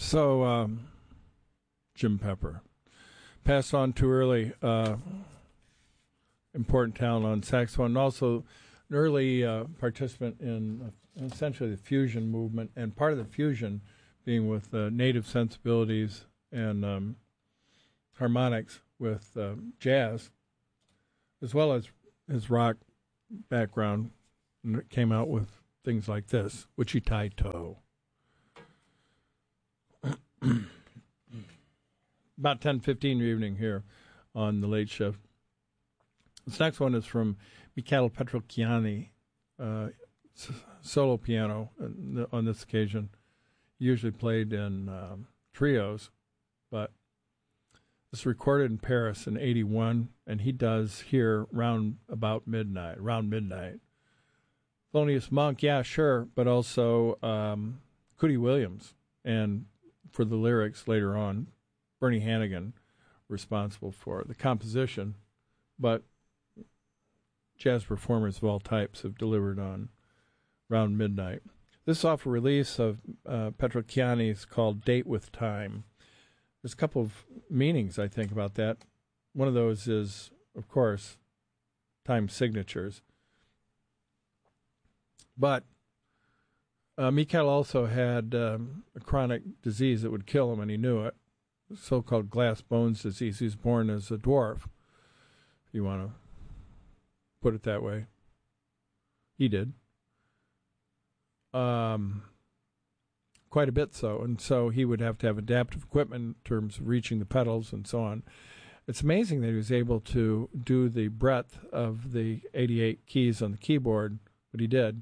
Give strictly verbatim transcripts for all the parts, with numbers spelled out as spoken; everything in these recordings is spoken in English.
So, um, Jim Pepper passed on too early. Uh, important talent on saxophone, and also an early uh, participant in uh, essentially the fusion movement, and part of the fusion being with uh, native sensibilities and um, harmonics with uh, jazz, as well as his rock background, and it came out with things like this, Wichita Toe. About ten fifteen evening here on the Late Shift. This next one is from Michele Petrocchiani, uh, s- solo piano on this occasion. Usually played in um, trios, but it's recorded in Paris in eighty-one, and he does here round about midnight, around midnight. Thelonious Monk, yeah, sure, but also um, Cootie Williams, and for the lyrics later on, Bernie Hannigan responsible for the composition, but jazz performers of all types have delivered on Round Midnight. This is off a release of uh, Petrocchiani's called Date with Time. There's a couple of meanings, I think, about that. One of those is, of course, time signatures. But uh, Michele also had um, a chronic disease that would kill him, and he knew it, so-called glass bones disease. He was born as a dwarf, if you want to put it that way. He did. Um, quite a bit so. And so he would have to have adaptive equipment in terms of reaching the pedals and so on. It's amazing that he was able to do the breadth of the eighty-eight keys on the keyboard, but he did.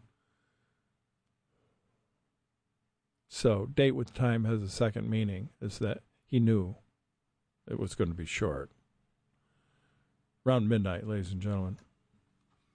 So Date with Time has a second meaning, is that he knew it was going to be short. Around midnight, ladies and gentlemen.